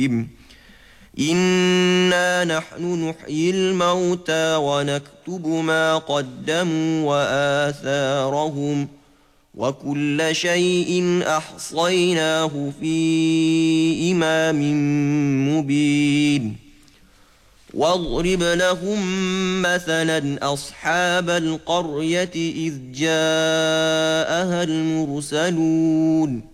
إنا نحن نحيي الموتى ونكتب ما قدموا وآثارهم وكل شيء أحصيناه في إمام مبين واضرب لهم مثلا أصحاب القرية إذ جاءها المرسلون